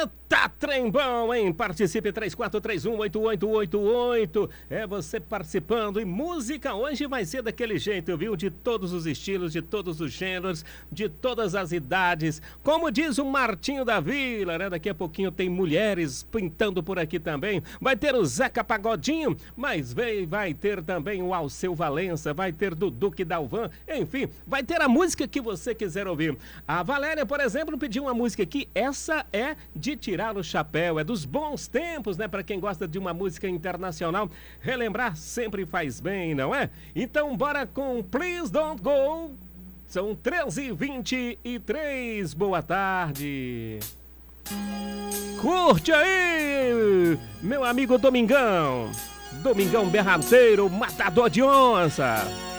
Eita, trem bom, hein? Participe 3431-8888. É você participando. E música hoje vai ser daquele jeito, viu? De todos os estilos, de todos os gêneros, de todas as idades. Como diz o Martinho da Vila, né? Daqui a pouquinho tem mulheres pintando por aqui também. Vai ter o Zeca Pagodinho, mas vai ter também o Alceu Valença, vai ter do Duque Dalvan. Enfim, vai ter a música que você quiser ouvir. A Valéria, por exemplo, pediu uma música aqui. Essa é de tirar o chapéu, é dos bons tempos, né? Para quem gosta de uma música internacional, relembrar sempre faz bem, não é? Então bora com Please Don't Go. São 13h23. Boa tarde. Curte aí, meu amigo Domingão. Domingão Berranteiro, matador de onça.